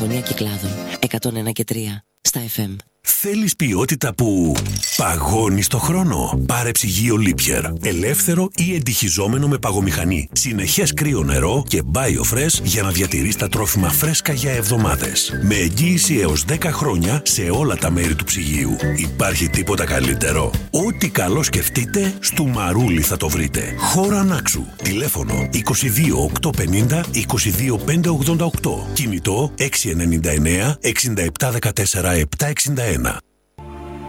ραδιοφωνία Κυκλάδων 101 και 3 στα FM. Θέλεις ποιότητα που παγώνει στο χρόνο? Πάρε ψυγείο Liebherr. Ελεύθερο ή εντυχιζόμενο με παγομηχανή. Συνεχές κρύο νερό και BioFresh για να διατηρείς τα τρόφιμα φρέσκα για εβδομάδες. Με εγγύηση έως 10 χρόνια σε όλα τα μέρη του ψυγείου. Υπάρχει τίποτα καλύτερο? Ό,τι καλό σκεφτείτε, στο Μαρούλι θα το βρείτε. Χώρα Νάξου. Τηλέφωνο 22 850 22 588. Κινητό 699 67 14 761.